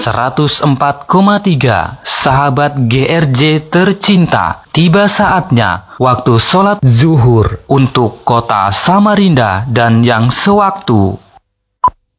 104,3 sahabat GRJ tercinta, tiba saatnya waktu sholat zuhur untuk kota Samarinda dan yang sewaktu